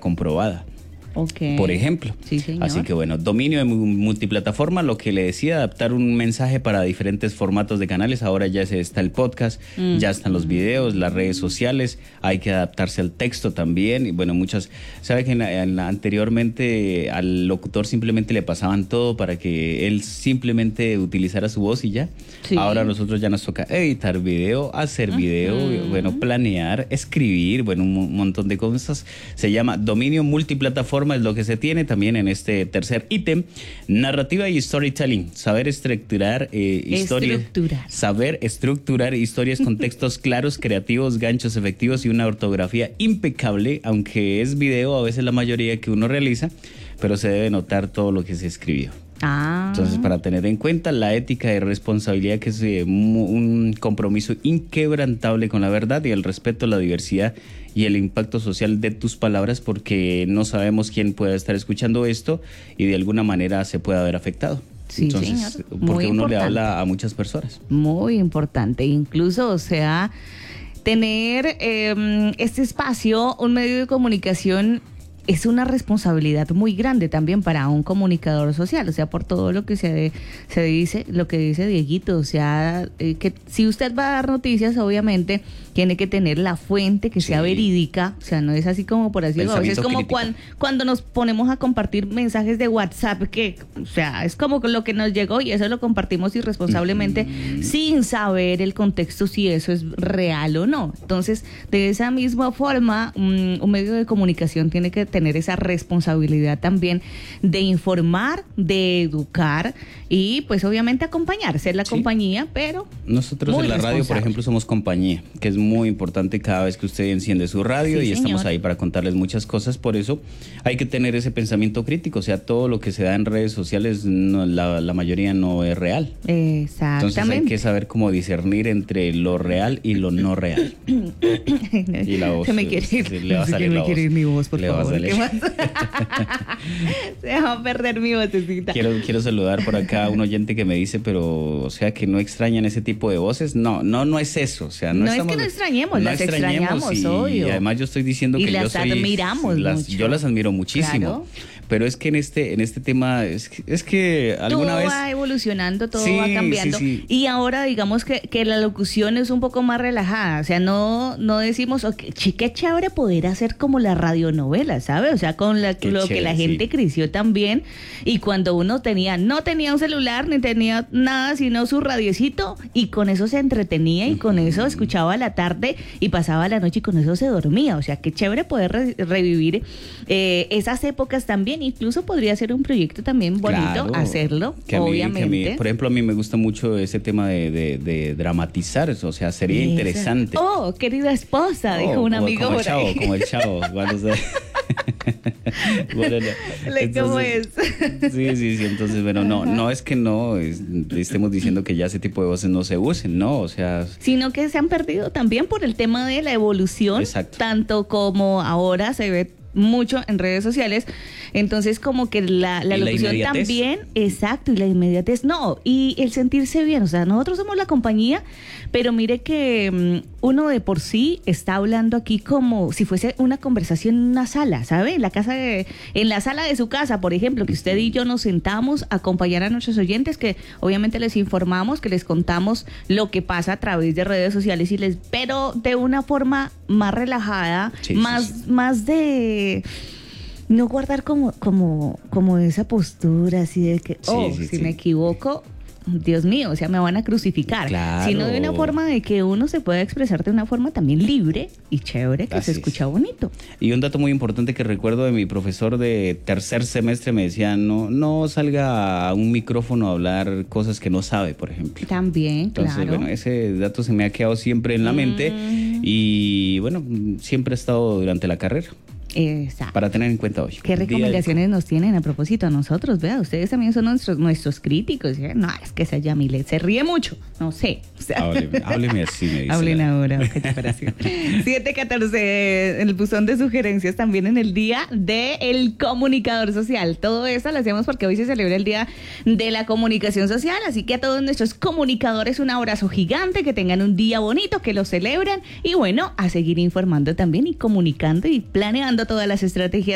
comprobada. Okay. Por ejemplo. Sí, señor. Así que bueno, dominio de multiplataforma, lo que le decía, adaptar un mensaje para diferentes formatos de canales. Ahora ya está el podcast, ya están los videos, las redes sociales, hay que adaptarse al texto también. Y bueno, sabe que anteriormente al locutor simplemente le pasaban todo para que él simplemente utilizara su voz y ya. Sí. Ahora a nosotros ya nos toca editar video, hacer video, bueno, planear, escribir, bueno, un montón de cosas. Se llama dominio multiplataforma. Es lo que se tiene también en este tercer ítem: narrativa y storytelling, saber estructurar historias, saber estructurar historias con textos claros, creativos, ganchos efectivos y una ortografía impecable. Aunque es video, a veces la mayoría que uno realiza, pero se debe notar todo lo que se escribió. Entonces, para tener en cuenta la ética y responsabilidad, que es un compromiso inquebrantable con la verdad y el respeto a la diversidad y el impacto social de tus palabras, porque no sabemos quién pueda estar escuchando esto y de alguna manera se pueda haber afectado. Sí, entonces, señor. porque uno le habla a muchas personas. Muy importante, incluso, o sea, tener este espacio, un medio de comunicación, es una responsabilidad muy grande también para un comunicador social, o sea, por todo lo que se dice, lo que dice Dieguito, o sea, que si usted va a dar noticias, obviamente tiene que tener la fuente que sea verídica, o sea, no es así como por así, a veces como cuando nos ponemos a compartir mensajes de WhatsApp, que, o sea, es como lo que nos llegó y eso lo compartimos irresponsablemente sin saber el contexto si eso es real o no. Entonces, de esa misma forma, un medio de comunicación tiene que tener esa responsabilidad también de informar, de educar y pues obviamente acompañar, ser la compañía, pero nosotros en la radio, por ejemplo, somos compañía, que es muy importante cada vez que usted enciende su radio y estamos ahí para contarles muchas cosas. Por eso hay que tener ese pensamiento crítico, o sea, todo lo que se da en redes sociales, la mayoría no es real. Exactamente. Entonces hay que saber cómo discernir entre lo real y lo no real. Y la voz, se me quiere ir, le va a salir la voz. Mi voz, por favor. ¿Qué más? Se va a perder mi vocecita. Quiero saludar por acá a un oyente que me dice, pero, o sea, que no extrañan ese tipo de voces. No es eso. O sea, no es que no extrañemos, las extrañamos, obvio. Y además yo estoy diciendo que yo soy... admiramos mucho. Yo las admiro muchísimo. Claro. Pero es que en este tema, es que alguna vez... Todo va evolucionando, todo va cambiando. Y ahora digamos que la locución es un poco más relajada. O sea, no decimos, qué chévere poder hacer como la radionovela, ¿sabes? O sea, con lo que la gente creció también. Y cuando uno no tenía un celular, ni tenía nada, sino su radiecito, y con eso se entretenía, y con eso escuchaba la tarde, y pasaba la noche, y con eso se dormía. O sea, qué chévere poder revivir esas épocas también. Incluso podría ser un proyecto también bonito, hacerlo, obviamente. Por ejemplo, a mí me gusta mucho ese tema de dramatizar, o sea, sería interesante. Oh, querida esposa, dijo un amigo por ahí. Como el chavo, bueno, ¿Cómo es? Sí, entonces, bueno, no es que estemos diciendo que ya ese tipo de voces no se usen, no, o sea... Sino que se han perdido también por el tema de la evolución. Exacto. Tanto como ahora se ve mucho en redes sociales, entonces como que la locución también, exacto, y la inmediatez, y el sentirse bien, o sea, nosotros somos la compañía, pero mire que uno de por sí está hablando aquí como si fuese una conversación en una sala, ¿sabe? En la sala de su casa, por ejemplo, que usted y yo nos sentamos a acompañar a nuestros oyentes, que obviamente les informamos, que les contamos lo que pasa a través de redes sociales, pero de una forma más relajada, más de no guardar como esa postura así de que si me equivoco, Dios mío, o sea, me van a crucificar. Claro. Sino de una forma de que uno se pueda expresar de una forma también libre y chévere, que se escucha bonito. Y un dato muy importante que recuerdo de mi profesor de tercer semestre, me decía, no salga a un micrófono a hablar cosas que no sabe, por ejemplo. También, entonces, bueno, ese dato se me ha quedado siempre en la mente y, bueno, siempre ha estado durante la carrera. Exacto. Para tener en cuenta hoy. ¿Qué recomendaciones nos tienen a propósito a nosotros? Vea, ustedes también son nuestros críticos. No, es que esa Yamilet se ríe mucho. No sé. O sea, hábleme así, me dice. Hablen ahora, qué separación. 7:14, el buzón de sugerencias también en el día del comunicador social. Todo eso lo hacemos porque hoy se celebra el día de la comunicación social. Así que a todos nuestros comunicadores un abrazo gigante, que tengan un día bonito, que lo celebren. Y bueno, a seguir informando también y comunicando y planeando todas las estrategias